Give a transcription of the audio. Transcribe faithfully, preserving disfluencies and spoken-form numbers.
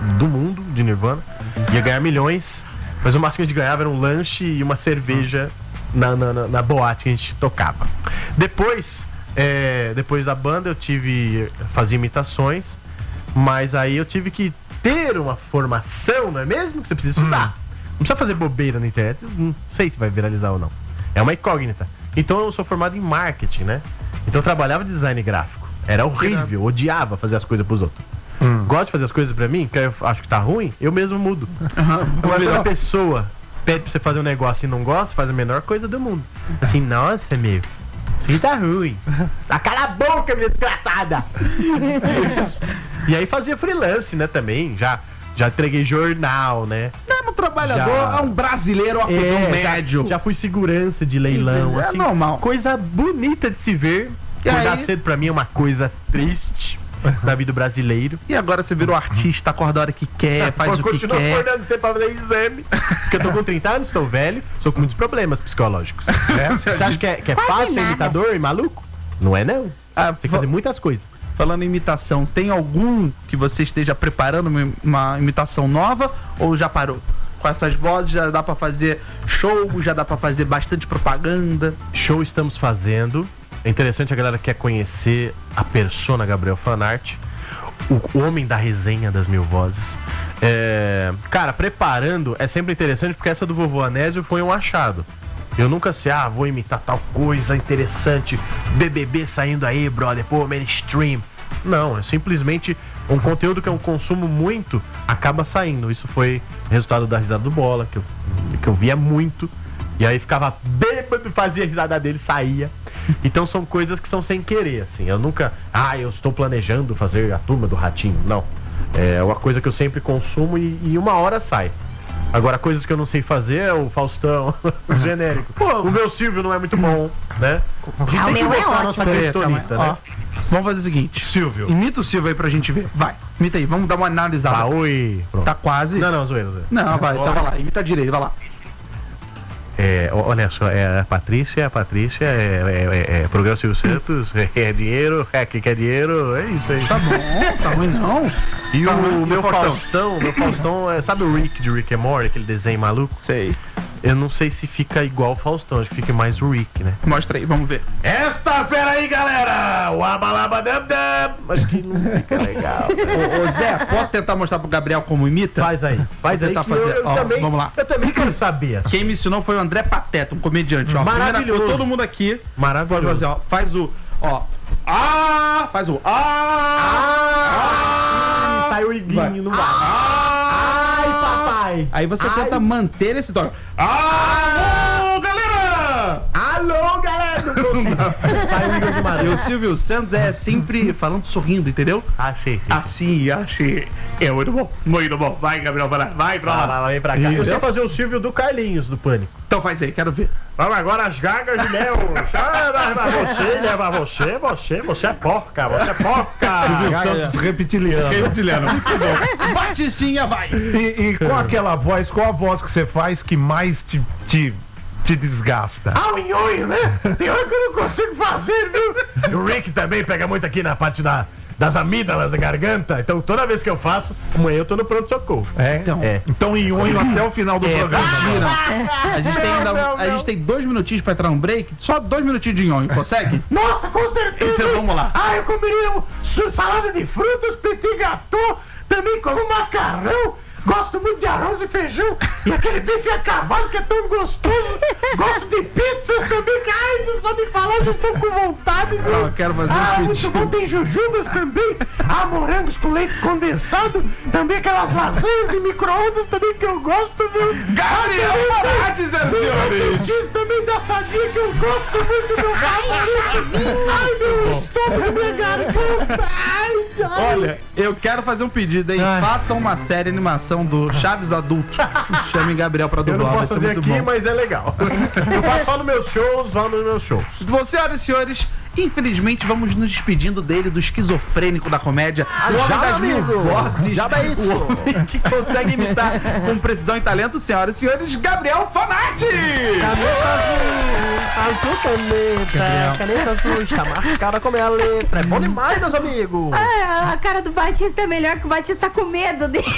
do mundo de Nirvana. Ia ganhar milhões, mas o máximo que a gente ganhava era um lanche e uma cerveja na, na, na, na boate que a gente tocava. Depois, é, depois da banda eu tive, fazia imitações, mas aí eu tive que ter uma formação, não é mesmo? Que você precisa estudar. Hum. Não precisa fazer bobeira na internet, não sei se vai viralizar ou não. É uma incógnita. Então eu sou formado em marketing, né? Então eu trabalhava de design gráfico. Era horrível, odiava fazer as coisas pros outros. Hum. Gosto de fazer as coisas pra mim, que eu acho que tá ruim, eu mesmo mudo. Uhum. Agora quando a pessoa pede pra você fazer um negócio e não gosta, faz a menor coisa do mundo. Assim, nossa, meu, isso aqui tá ruim. Ah, cala a boca, minha desgraçada! Isso. E aí fazia freelance, né, também, já... Já entreguei jornal, né? Não, um trabalhador, já... é um brasileiro afegão é, médio. Já, já fui segurança de leilão, é assim. Normal. Coisa bonita de se ver. E acordar aí... cedo pra mim é uma coisa triste da vida do brasileiro. E agora você virou artista, acorda a hora que quer, faz o que quer. Continua acordando você pra fazer exame. Porque eu tô com trinta anos, estou velho, sou com muitos problemas psicológicos. Né? Você acha que é, que é fácil ser imitador e maluco? Não é, não. Ah, tem que fazer muitas coisas. Falando em imitação, tem algum que você esteja preparando uma, uma imitação nova ou já parou? Com essas vozes já dá pra fazer show, já dá pra fazer bastante propaganda? Show estamos fazendo. É interessante, a galera quer conhecer a persona Gabriel Fanart, o homem da resenha das mil vozes. É... Cara, preparando é sempre interessante porque essa do Vovô Anésio foi um achado. Eu nunca sei, ah, vou imitar tal coisa interessante, B B B saindo aí, brother, pô, mainstream. Não, é simplesmente um conteúdo que eu consumo muito, acaba saindo. Isso foi resultado da risada do Bola, que eu, que eu via muito. E aí ficava bêbado, fazia a risada dele, saía. Então são coisas que são sem querer, assim. Eu nunca, ah, eu estou planejando fazer a Turma do Ratinho. Não, é uma coisa que eu sempre consumo e, e uma hora sai. Agora, coisas que eu não sei fazer é o Faustão, o genérico. Pô, o meu Silvio não é muito bom, né? A gente ah, tem que mostrar é a nossa criptonita, né? Ó, vamos fazer o seguinte. Silvio. Imita o Silvio aí pra gente ver. Vai, imita aí, vamos dar uma analisada. Ah, oi. Pronto. Tá quase. Não, não, zoeira, zoeira. Não, vai, então vai lá, imita direito, vai lá. É, olha só, é a Patrícia, a Patrícia, é, é, é, é programa Silvio Santos, é, é dinheiro, é que quer dinheiro, é isso aí. Tá bom, tá ruim não. E tá o ruim. meu e Faustão, Faustão meu Faustão, é, sabe o Rick de Rick and Morty, aquele desenho maluco? Sei. Eu não sei se fica igual o Faustão, acho que fica mais o Rick, né? Mostra aí, vamos ver. Esta fera aí, galera! O abalaba dam dam! Acho que não fica legal. Ô, ô Zé, posso tentar mostrar pro Gabriel como imita? Faz aí, faz Vou aí. Tentar fazer. Eu, eu ó, também, vamos lá. Eu também quero saber. Quem me ensinou foi o André Pateta, um comediante, ó. Maravilhoso. Primeira, todo mundo aqui. Maravilhoso. Pode fazer, ó. Faz o, ó. Ah! Faz o ah! Ah! ah Saiu o iguinho no ar. Ah, ai, papai! Aí você ai. tenta manter esse toque. Alô, galera! Alô, galera! E o Silvio Santos é sempre falando, sorrindo, entendeu? Achei. Assim, achei. É muito bom, muito bom. Vai, Gabriel, vai, vai pra lá. Vai, vai, vem pra cá. Eu sei fazer o Silvio do Carlinhos, do Pânico. Então faz aí, quero ver. Vamos agora as gagas de mel. Leva você, leva você, você, você é porca, você é porca. Silvio Santos reptiliano. Reptiliano, muito bom. Baticinha, vai. E, e qual aquela voz, qual a voz que você faz que mais te... te... te desgasta? Ah, o nhonho, né? Tem hora que eu não consigo fazer, viu? E o Rick também pega muito aqui na parte da, das amígdalas, da garganta. Então toda vez que eu faço, amanhã eu tô no pronto-socorro. É? Então, é. Então nhonho até o final do é, programa. Mentira. A gente tem ainda, não, não. A gente tem dois minutinhos pra entrar no break. Só dois minutinhos de nhonho, consegue? Nossa, com certeza! Então vamos lá. Ah, eu comeria um, salada de frutas, petit gâteau, também como macarrão. Gosto muito de arroz e feijão. E aquele bife a cavalo que é tão gostoso. Gosto de pizzas também. Ai, só de falar já estou com vontade, viu? Eu quero fazer ah, um muito bom. Tem jujubas também. Ah, morangos com leite condensado. Também aquelas lasanhas de micro-ondas também que eu gosto, viu? Gabriel Fanart, senhores! Tem também da sadia que eu gosto muito, meu favorito. Ai, meu estômago, minha garganta. Ai, ai. Olha, eu quero fazer um pedido aí. Ai. Faça uma série animação do Chaves Adulto. Chame Gabriel pra dublar. Eu não posso fazer aqui, bom. Mas é legal. Eu faço só nos meus shows, só nos meus shows. Bom, senhoras e senhores, infelizmente vamos nos despedindo dele, do esquizofrênico da comédia, ah, o homem já, das amigo. mil vozes, já é isso. O homem que consegue imitar com precisão e talento, senhoras e senhores, Gabriel Fanart! Caneta azul, azul caneta, caneta azul, está marcada como é a letra. É bom demais, meus amigos. Ah, a cara do Batista é melhor que o Batista tá com medo dele.